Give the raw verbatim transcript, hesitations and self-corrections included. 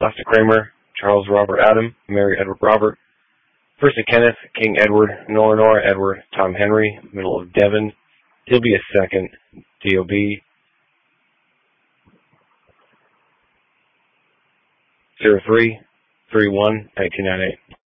Last to Kramer, Charles Robert Adam, Mary Edward Robert. First to Kenneth, King Edward, Nora Nora Edward, Tom Henry, middle of Devon. He'll be a second, D O B. zero three three one nineteen ninety-eight.